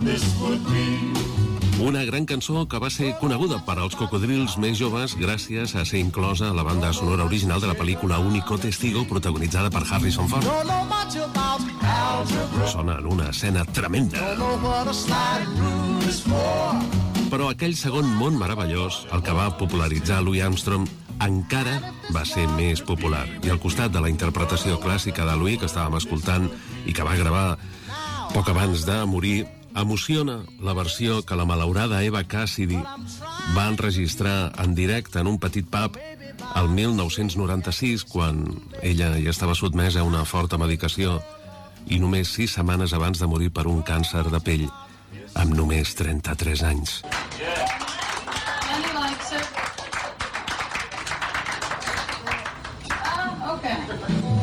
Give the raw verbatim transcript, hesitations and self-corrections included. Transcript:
Una gran cançó que va ser coneguda per als cocodrils més joves gràcies a ser inclosa a la banda sonora original de la pel·lícula Único Testigo, protagonitzada per Harrison Ford. Sona en una escena tremenda. Però aquell segon món meravellós, el que va popularitzar Louis Armstrong, encara va ser més popular. I al costat de la interpretació clàssica de Louis, que estàvem escoltant i que va gravar poc abans de morir, emociona la versió que la malaurada Eva Cassidy va enregistrar en directe en un petit pub el mil nou-cents noranta-sis, quan ella ja estava sotmesa a una forta medicació i només sis setmanes abans de morir per un càncer de pell, amb només trenta-tres anys. Ah, okay.